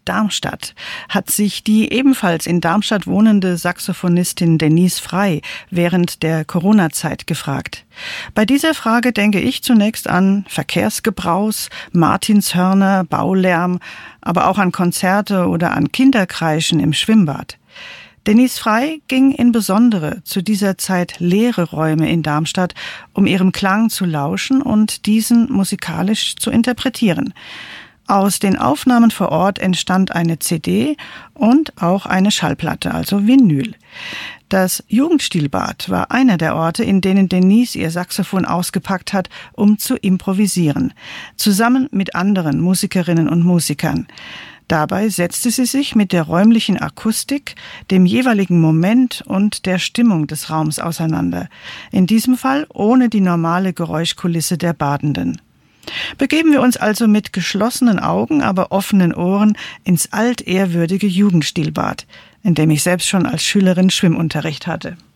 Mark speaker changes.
Speaker 1: Darmstadt, hat sich die ebenfalls in Darmstadt wohnende Saxophonistin Denise Frey während der Corona-Zeit gefragt. Bei dieser Frage denke ich zunächst an Verkehrsgebraus, Martinshörner, Baulärm, aber auch an Konzerte oder an Kinderkreischen im Schwimmbad. Denise Frey ging in besondere, zu dieser Zeit leere Räume in Darmstadt, um ihrem Klang zu lauschen und diesen musikalisch zu interpretieren. Aus den Aufnahmen vor Ort entstand eine CD und auch eine Schallplatte, also Vinyl. Das Jugendstilbad war einer der Orte, in denen Denise ihr Saxophon ausgepackt hat, um zu improvisieren, zusammen mit anderen Musikerinnen und Musikern. Dabei setzte sie sich mit der räumlichen Akustik, dem jeweiligen Moment und der Stimmung des Raums auseinander. In diesem Fall ohne die normale Geräuschkulisse der Badenden. Begeben wir uns also mit geschlossenen Augen, aber offenen Ohren ins altehrwürdige Jugendstilbad, in dem ich selbst schon als Schülerin Schwimmunterricht hatte.